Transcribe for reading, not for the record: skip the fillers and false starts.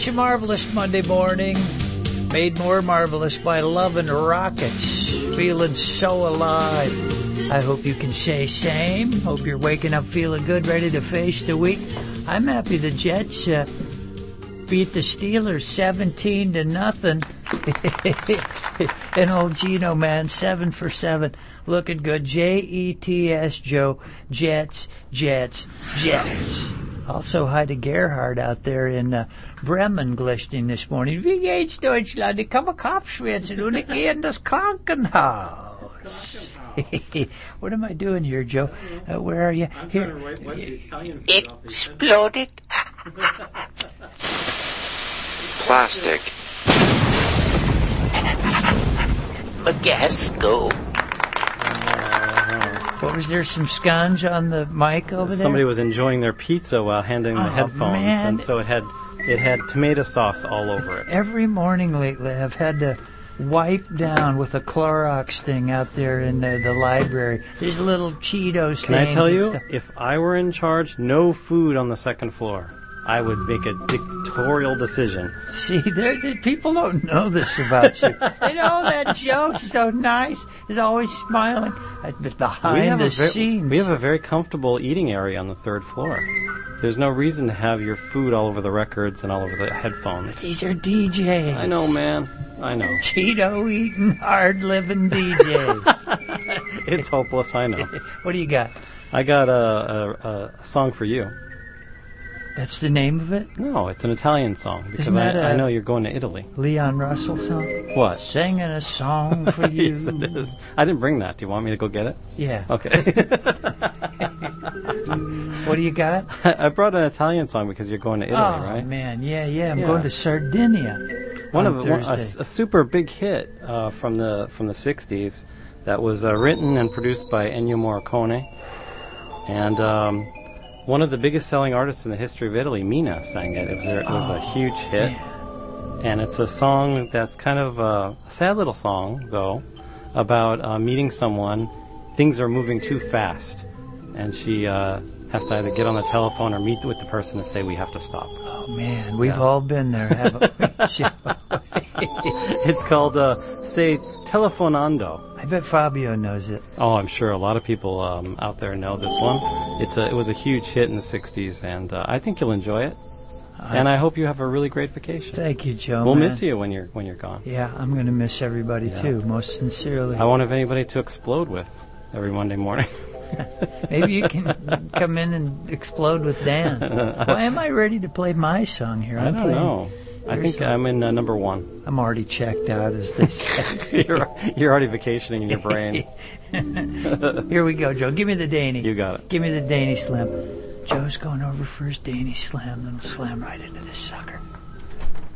It's a marvelous Monday morning, made more marvelous by loving rockets, feeling so alive. I hope you can say same. Hope you're waking up feeling good, ready to face the week. I'm happy the Jets beat the Steelers 17-0. And old Gino, man, 7 for 7. Looking good. Jets, Joe. Jets, Jets, Jets. Also, hi to Gerhard out there in Bremen glistening this morning. Wie geht's, Deutschland? Ich habe Kopfschmerzen und ich gehe in das Krankenhaus. What am I doing here, Joe? Where are you? Here. Exploded. Plastic. Magasco. What was there, some scones on the mic over there? Somebody was enjoying their pizza while handling the headphones, man. and so it had tomato sauce all over it. Every morning lately I've had to wipe down with a Clorox thing out there in the library. There's little Cheetos Can I stains tell and you, stuff. if I were in charge, no food on the second floor. I would make a dictatorial decision. See, people don't know this about you. They know that Joe's so nice. He's always smiling. But behind the scenes. We have a very comfortable eating area on the third floor. There's no reason to have your food all over the records and all over the headphones. These are DJs. I know, man. I know. Cheeto-eating, hard-living DJs. It's hopeless, I know. What do you got? I got a song for you. That's the name of it? No, it's an Italian song, because Isn't that I know you're going to Italy. Leon Russell song? What? Singing a song for you. Yes, it is. I didn't bring that. Do you want me to go get it? Yeah. Okay. What do you got? I brought an Italian song because you're going to Italy, right? Oh, man. Yeah. I'm going to Sardinia a super big hit from the 60s that was written and produced by Ennio Morricone. And one of the biggest selling artists in the history of Italy, Mina, sang it. It was a huge hit. Man. And it's a song that's kind of a sad little song, though, about meeting someone. Things are moving too fast. And she has to either get on the telephone or meet with the person and say, we have to stop. Oh, man. We've all been there, haven't we? It's called, say, Telefonando. I bet Fabio knows it. Oh, I'm sure a lot of people out there know this one. It was a huge hit in the 60s, and I think you'll enjoy it. And I hope you have a really great vacation. Thank you, Joe. We'll man. miss you when you're gone. Yeah, I'm going to miss everybody, too, most sincerely. I won't have anybody to explode with every Monday morning. Maybe you can come in and explode with Dan. Why am I ready to play my song here? I don't know. I think I'm in number 1. I'm already checked out, as they say. You're already vacationing in your brain. Here we go, Joe. Give me the Danny. You got it. Give me the Danny Slam. Joe's going over for his Danny Slam, then we'll slam right into this sucker.